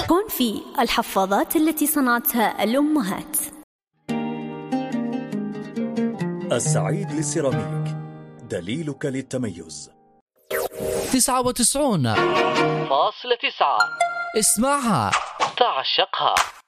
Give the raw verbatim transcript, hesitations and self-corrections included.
كونفي، الحفاضات التي صنعتها الأمهات. السعيد للسيراميك، دليلك للتميز. تسعة وتسعون فاصلة تسعة. اسمعها، تعشقها.